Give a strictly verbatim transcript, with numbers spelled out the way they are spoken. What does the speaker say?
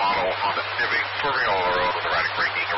model Honda Civic, swerving all the road with erratic braking.